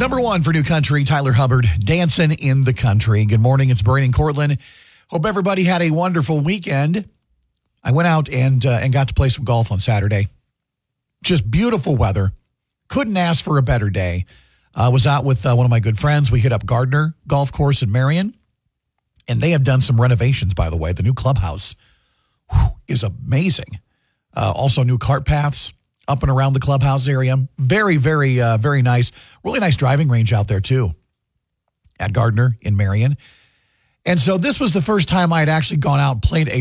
Number one for New Country, Tyler Hubbard, Dancing in the Country. Good morning. It's Brian and Cortland. Hope everybody had a wonderful weekend. I went out and got to play some golf on Saturday. Just beautiful weather. Couldn't ask for a better day. I was out with one of my good friends. We hit up Gardner Golf Course in Marion, and they have done some renovations, by the way. The new clubhouse is amazing. Also new cart paths up and around the clubhouse area. Very, very, very nice. Really nice driving range out there, too, at Gardner in Marion. And so this was the first time I had actually gone out and played a